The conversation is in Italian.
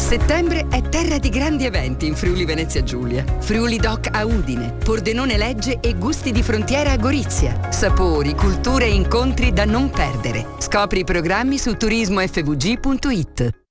Settembre è terra di grandi eventi in Friuli Venezia Giulia. Friuli Doc a Udine, Pordenone Legge e Gusti di Frontiera a Gorizia. Sapori, culture e incontri da non perdere. Scopri i programmi su turismofvg.it.